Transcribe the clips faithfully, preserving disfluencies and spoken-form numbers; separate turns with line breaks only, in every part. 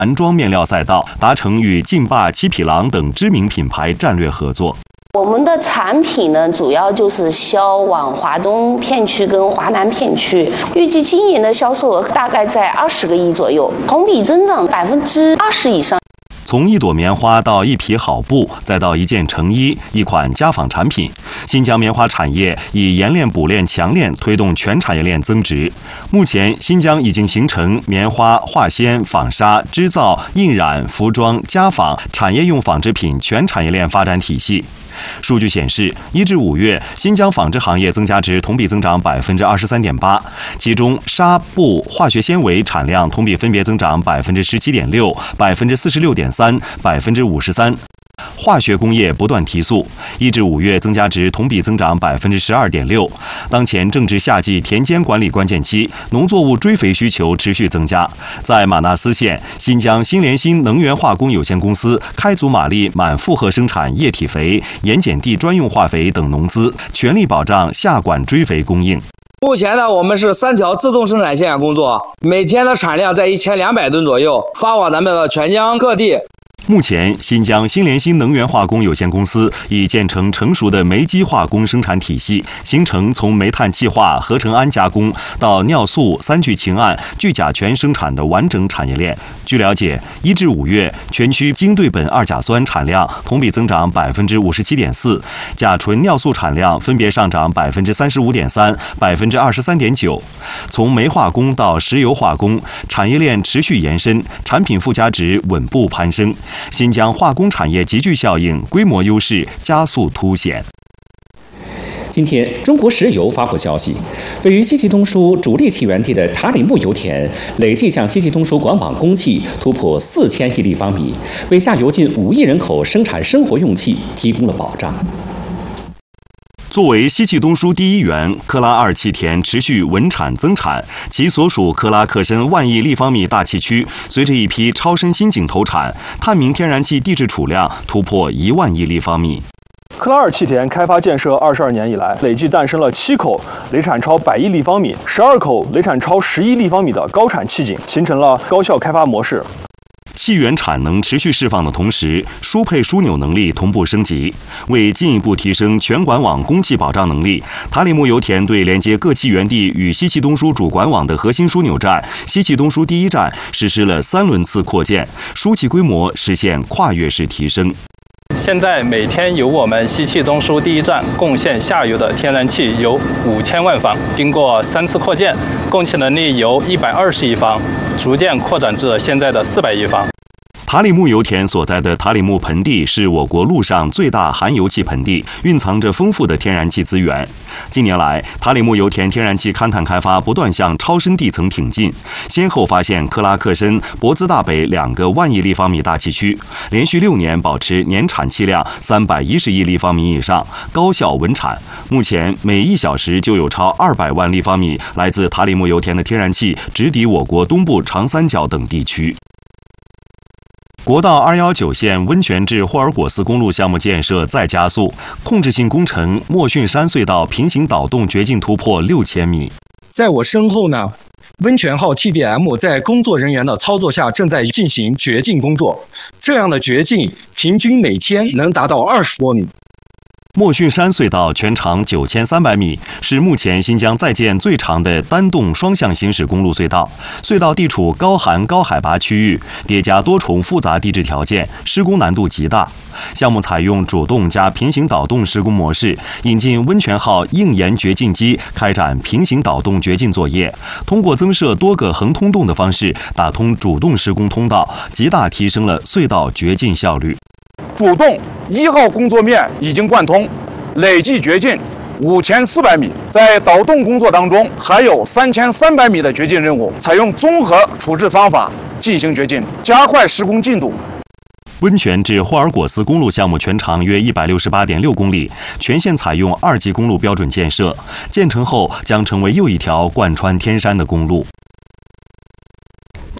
男装面料赛道，达成与劲霸、七匹狼等知名品牌战略合作。
我们的产品呢，主要就是销往华东片区跟华南片区，预计今年的销售额大概在二十个亿左右，同比增长百分之二十以上。
从一朵棉花到一匹好布，再到一件成衣，一款家纺产品，新疆棉花产业以冶炼、补炼、强炼推动全产业链增值。目前，新疆已经形成棉花、化纤、纺纱、织造、印染、服装、家纺产业用纺织品全产业链发展体系。数据显示，一至五月，新疆纺织行业增加值同比增长百分之二十三点八，其中纱布、化学纤维产量同比分别增长百分之十七点六、百分之四十六点三、百分之五十三。化学工业不断提速，一至五月增加值同比增长百分之十二点六。当前正值夏季田间管理关键期，农作物追肥需求持续增加。在马纳斯县，新疆新联新能源化工有限公司开足马力满负荷生产液体肥、盐碱地专用化肥等农资，全力保障下管追肥供应。
目前呢，我们是三条自动生产线工作，每天的产量在一千两百吨左右，发往咱们的全疆各地。
目前，新疆新联新能源化工有限公司已建成成熟的煤机化工生产体系，形成从煤炭气化、合成氨加工到尿素、三聚氰胺、聚甲醛生产的完整产业链。据了解，一至五月，全区精对苯二甲酸产量同比增长百分之五十七点四，甲醇尿素产量分别上涨百分之三十五点三、百分之二十三点九。从煤化工到石油化工，产业链持续延伸，产品附加值稳步攀升。新疆化工产业集聚效应、规模优势加速凸显。
今天，中国石油发布消息，位于西气东输主力气源地的塔里木油田累计向西气东输管网供气突破四千亿立方米，为下游近五亿人口生产生活用气提供了保障。
作为西气东输第一源，克拉二气田持续稳产增产，其所属克拉克申万亿立方米大气区，随着一批超深新井投产，探明天然气地质储量突破一万亿立方米。
克拉二气田开发建设二十二年以来，累计诞生了七口累产超百亿立方米、十二口累产超十亿立方米的高产气井，形成了高效开发模式。
气源产能持续释放的同时，输配枢纽能力同步升级。为进一步提升全管网供气保障能力，塔里木油田对连接各气源地与西气东输主管网的核心枢纽站西气东输第一站实施了三轮次扩建，输气规模实现跨越式提升。
现在每天由我们西气东输第一站贡献下游的天然气有五千万方，经过三次扩建，供气能力由一百二十亿方逐渐扩展至现在的四百亿方。
塔里木油田所在的塔里木盆地是我国陆上最大含油气盆地，蕴藏着丰富的天然气资源。近年来，塔里木油田天然气勘探开发不断向超深地层挺进，先后发现克拉克申、博兹大北两个万亿立方米大气区，连续六年保持年产气量三百一十亿立方米以上，高效稳产。目前，每一小时就有超二百万立方米来自塔里木油田的天然气直抵我国东部长三角等地区。国道二一九线温泉至霍尔果斯公路项目建设再加速，控制性工程莫逊山隧道平行导洞掘进突破六千米。
在我身后呢，温泉号 T B M 在工作人员的操作下正在进行掘进工作，这样的掘进平均每天能达到二十多米。
莫逊山隧道全长九千三百米，是目前新疆在建最长的单洞双向行驶公路隧道。隧道地处高寒高海拔区域，叠加多重复杂地质条件，施工难度极大。项目采用主动加平行导洞施工模式，引进温泉号硬岩掘进机开展平行导洞掘进作业，通过增设多个横通洞的方式打通主动施工通道，极大提升了隧道掘进效率。
主洞一号工作面已经贯通，累计掘进五千四百米。在导洞工作当中，还有三千三百米的掘进任务，采用综合处置方法进行掘进，加快施工进度。
温泉至霍尔果斯公路项目全长约一百六十八点六公里，全线采用二级公路标准建设，建成后将成为又一条贯穿天山的公路。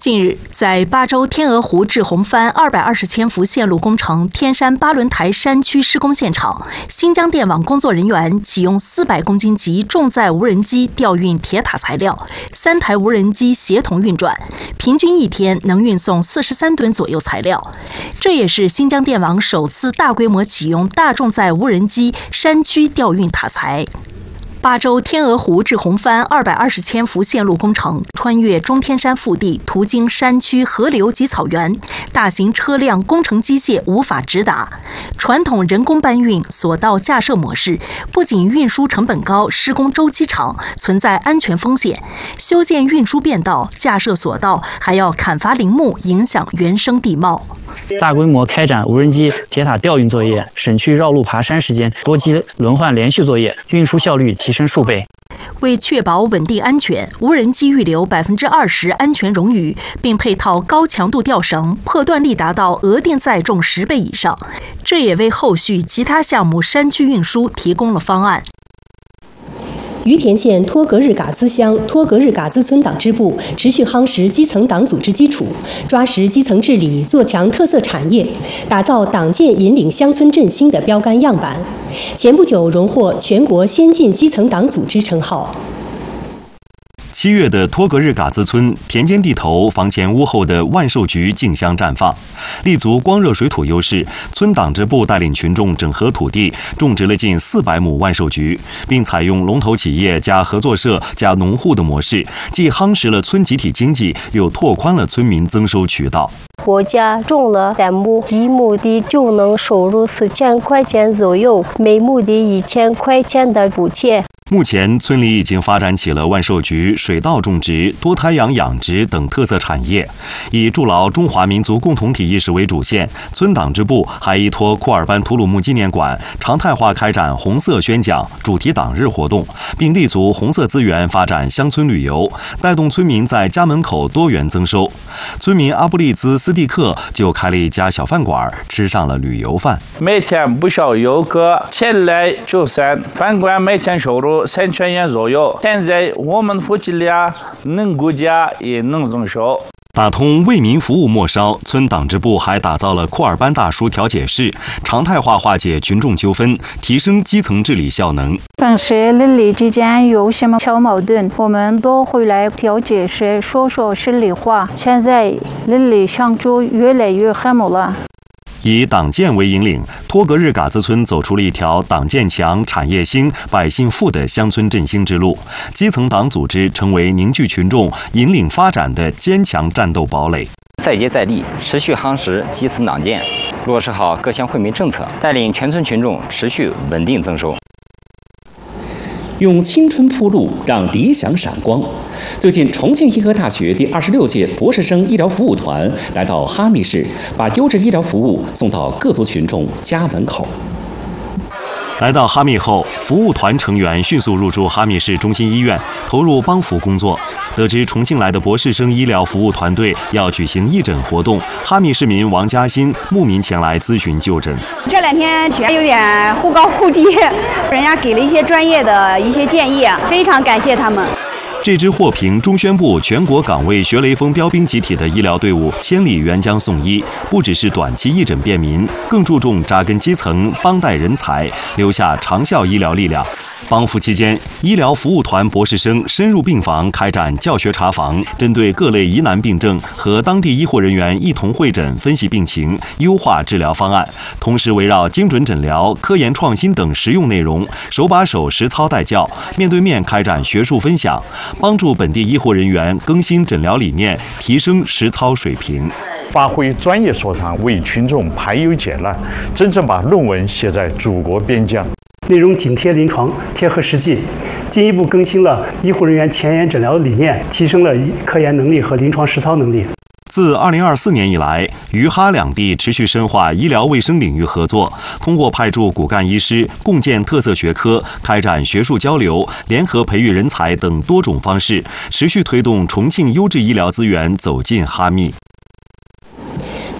近日，在巴州天鹅湖至红帆二百二十千伏线路工程天山八轮台山区施工现场，新疆电网工作人员启用四百公斤级重载无人机调运铁塔材料，三台无人机协同运转，平均一天能运送四十三吨左右材料。这也是新疆电网首次大规模启用大重载无人机山区调运塔材。巴州天鹅湖至红帆二百二十千伏线路工程穿越中天山腹地，途经山区河流及草原，大型车辆、工程机械无法直达。传统人工搬运索道架设模式不仅运输成本高，施工周期长，存在安全风险。修建运输便道、架设索道，还要砍伐林木，影响原生地貌。
大规模开展无人机铁塔调运作业，省去绕路爬山时间，多机轮换连续作业，运输效率提升数倍。
为确保稳定安全，无人机预留百分之二十安全冗余，并配套高强度吊绳，破断力达到额定载重十倍以上。这也为后续其他项目山区运输提供了方案。
于田县托格日嘎兹乡托格日嘎兹村党支部持续夯实基层党组织基础，抓实基层治理，做强特色产业，打造党建引领乡村振兴的标杆样板。前不久荣获全国先进基层党组织称号。
七月的托格日嘎兹村田间地头、房前屋后的万寿菊竞相绽放，立足光热水土优势，村党支部带领群众整合土地，种植了近四百亩万寿菊，并采用龙头企业加合作社加农户的模式，既夯实了村集体经济，又拓宽了村民增收渠道。
我家种了三亩，一亩地就能收入四千块钱左右，每亩地一千块钱的补贴。
目前，村里已经发展起了万寿菊、水稻种植、多胎养养殖等特色产业。以筑牢中华民族共同体意识为主线，村党支部还依托库尔班图鲁木纪念馆，常态化开展红色宣讲、主题党日活动，并立足红色资源发展乡村旅游，带动村民在家门口多元增收。村民阿布利兹斯蒂克就开了一家小饭馆，吃上了旅游饭。
每天不少游客前来就餐，饭馆每天收入三千元左右。现在我们夫妻俩能顾家也能增收。
打通为民服务末梢，村党支部还打造了库尔班大叔调解室，常态化化解群众纠纷，提升基层治理效能。
平时邻里之间有什么小矛盾，我们都会来调解室说说心里话。现在邻里相处越来越和睦了。
以党建为引领，托格日嘎兹村走出了一条党建强、产业兴、百姓富的乡村振兴之路。基层党组织成为凝聚群众、引领发展的坚强战斗堡垒。
再接再厉，持续夯实基层党建，落实好各项惠民政策，带领全村群众持续稳定增收。
用青春铺路，让理想闪光。最近，重庆医科大学第二十六届博士生医疗服务团来到哈密市，把优质医疗服务送到各族群众家门口。
来到哈密后，服务团成员迅速入驻哈密市中心医院，投入帮扶工作。得知重庆来的博士生医疗服务团队要举行义诊活动，哈密市民王嘉欣慕名前来咨询就诊。
这两天血压有点忽高忽低，人家给了一些专业的一些建议，非常感谢他们。
这支获评中宣部全国岗位学雷锋标兵集体的医疗队伍千里援疆送医，不只是短期义诊便民，更注重扎根基层，帮带人才，留下长效医疗力量。帮扶期间，医疗服务团博士生深入病房开展教学查房，针对各类疑难病症和当地医护人员一同会诊分析病情，优化治疗方案。同时围绕精准诊疗、科研创新等实用内容，手把手实操带教，面对面开展学术分享，帮助本地医护人员更新诊疗理念，提升实操水平。
发挥专业所长，为群众排忧解难，真正把论文写在祖国边疆。
内容紧贴临床，贴合实际，进一步更新了医护人员前沿诊疗理念，提升了科研能力和临床实操能力。
自二零二四年以来，于哈两地持续深化医疗卫生领域合作，通过派驻骨干医师、共建特色学科、开展学术交流、联合培育人才等多种方式，持续推动重庆优质医疗资源走进哈密。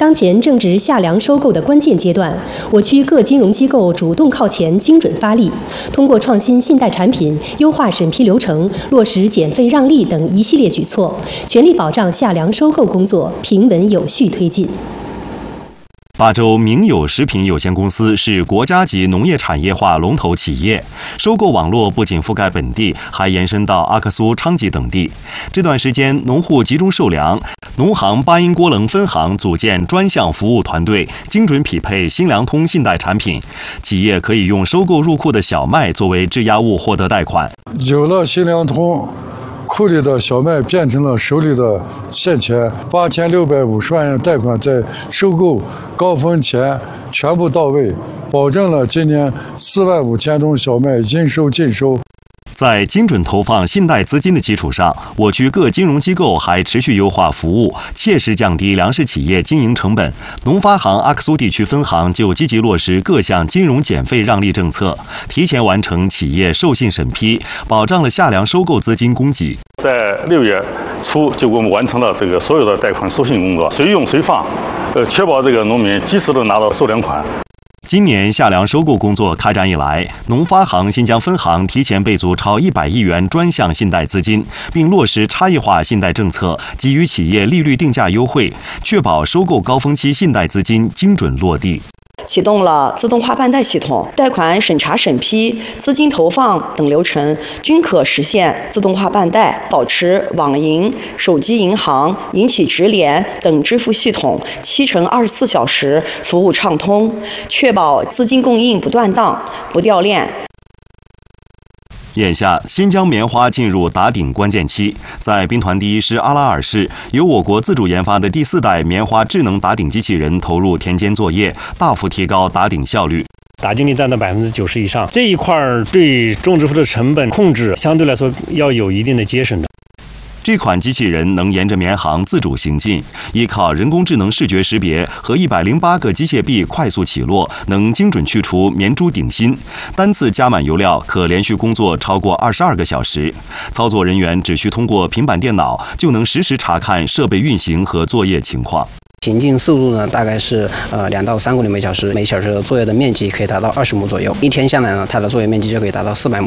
当前正值夏粮收购的关键阶段，我区各金融机构主动靠前，精准发力，通过创新信贷产品、优化审批流程、落实减费让利等一系列举措，全力保障夏粮收购工作平稳有序推进。
巴州明友食品有限公司是国家级农业产业化龙头企业，收购网络不仅覆盖本地，还延伸到阿克苏、昌吉等地。这段时间，农户集中售粮，农行巴音郭楞分行组建专项服务团队，精准匹配新粮通信贷产品。企业可以用收购入库的小麦作为质押物获得贷款。
有了新粮通，库里的小麦变成了手里的现钱，八千六百五十万元贷款在收购高峰前全部到位，保证了今年四万五千吨小麦应收尽收。
在精准投放信贷资金的基础上，我区各金融机构还持续优化服务，切实降低粮食企业经营成本。农发行阿克苏地区分行就积极落实各项金融减费让利政策，提前完成企业授信审批，保障了夏粮收购资金供给。
在六月初，就我们完成了这个所有的贷款授信工作，随用随放，呃，确保这个农民及时的拿到售粮款。
今年夏粮收购工作开展以来，农发行新疆分行提前备足超一百亿元专项信贷资金，并落实差异化信贷政策，给予企业利率定价优惠，确保收购高峰期信贷资金精准落地。
启动了自动化办贷系统，贷款审查审批、资金投放等流程均可实现自动化办贷，保持网银、手机银行、银企直联等支付系统七乘二十四小时服务畅通，确保资金供应不断档、不掉链。
眼下，新疆棉花进入打顶关键期。在兵团第一师阿拉尔市，由我国自主研发的第四代棉花智能打顶机器人投入田间作业，大幅提高打顶效率。
打顶率占到百分之九十以上，这一块对种植户的成本控制相对来说要有一定的节省的。
这款机器人能沿着棉行自主行进，依靠人工智能视觉识别和一百零八个机械臂快速起落，能精准去除棉珠顶芯。单次加满油料可连续工作超过二十二个小时。操作人员只需通过平板电脑就能实时查看设备运行和作业情况。
行进速度呢，大概是呃两到三公里每小时，每小时的作业的面积可以达到二十亩左右。一天下来呢，它的作业面积就可以达到四百亩。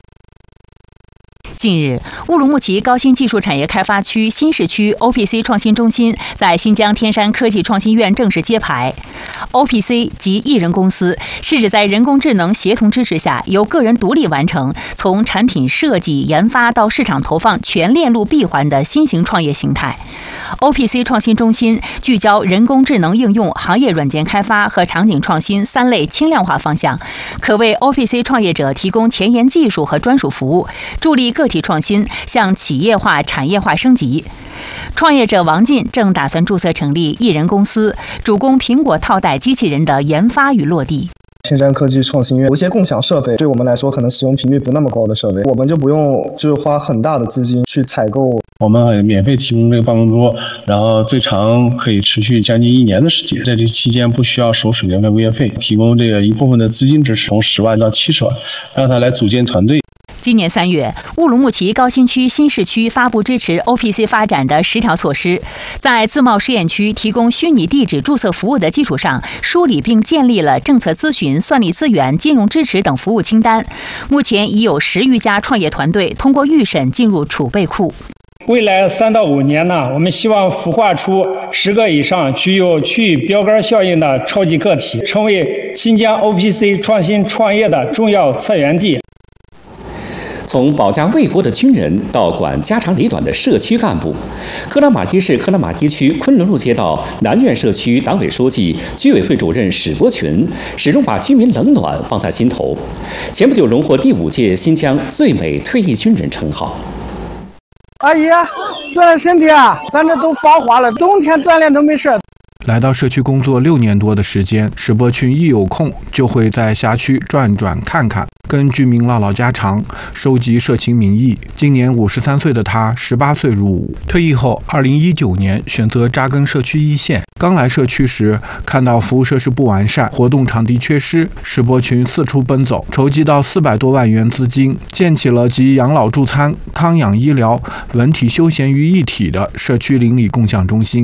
近日，乌鲁木齐高新技术产业开发区新市区 O P C 创新中心在新疆天山科技创新院正式揭牌。O P C 及艺人公司是指在人工智能协同支持下，由个人独立完成从产品设计、研发到市场投放全链路闭环的新型创业形态。O P C 创新中心聚焦人工智能应用、行业软件开发和场景创新三类轻量化方向，可为 O P C 创业者提供前沿技术和专属服务，助力个体创新向企业化、产业化升级。创业者王进正打算注册成立艺人公司，主攻苹果套袋机器人的研发与落地。
天山科技创新院有一些共享设备，对我们来说可能使用频率不那么高的设备，我们就不用就是花很大的资金去采购。
我们免费提供这个办公桌，然后最长可以持续将近一年的时间，在这期间不需要收水电费、物业费，提供这个一部分的资金支持，从十万到七十万，让他来组建团队。
今年三月，乌鲁木齐高新区新市区发布支持 O P C 发展的十条措施，在自贸试验区提供虚拟地址注册服务的基础上，梳理并建立了政策咨询、算力资源、金融支持等服务清单。目前已有十余家创业团队通过预审进入储备库。
未来三到五年呢，我们希望孵化出十个以上具有区域标杆效应的超级个体，成为新疆 O P C 创新创业的重要策源地。
从保家卫国的军人到管家长里短的社区干部，克拉玛依市克拉玛依区昆仑路街道南苑社区党委书记、居委会主任史伯群始终把居民冷暖放在心头。前不久荣获第五届新疆最美退役军人称号。
阿姨，锻炼身体啊，咱这都防滑了，冬天锻炼都没事。
来到社区工作六年多的时间，史伯群一有空就会在辖区转转看看，跟居民唠唠家常，收集社情民意。今年五十三岁的他，十八岁入伍，退役后，二零一九年选择扎根社区一线。刚来社区时，看到服务设施不完善，活动场地缺失，史伯群四处奔走，筹集到四百多万元资金，建起了集养老助餐、康养医疗、文体休闲于一体的社区邻里共享中心。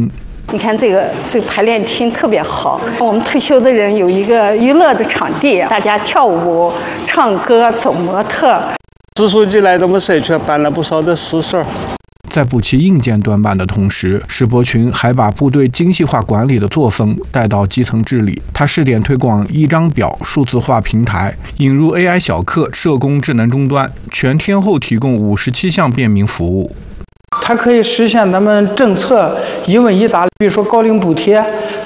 你看这个这个排练厅特别好，我们退休的人有一个娱乐的场地，大家跳舞、唱歌、走模特。
支书记来咱们社区办了不少的实事。
在补齐硬件短板的同时，石伯群还把部队精细化管理的作风带到基层治理。他试点推广一张表数字化平台，引入 A I 小课、社工智能终端，全天候提供五十七项便民服务。
它可以实现咱们政策一问一答，比如说高龄补贴。